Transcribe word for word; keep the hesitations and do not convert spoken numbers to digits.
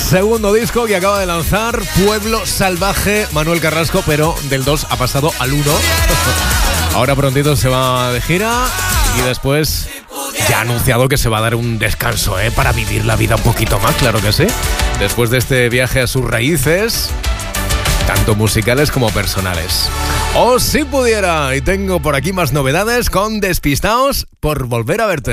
Segundo disco que acaba de lanzar, Pueblo Salvaje, Manuel Carrasco, pero del dos ha pasado al uno. Ahora prontito se va de gira y después ya ha anunciado que se va a dar un descanso, ¿eh? Para vivir la vida un poquito más, claro que sí. Después de este viaje a sus raíces, tanto musicales como personales. ¡Oh, si pudiera! Y tengo por aquí más novedades con Despistaos por volver a verte.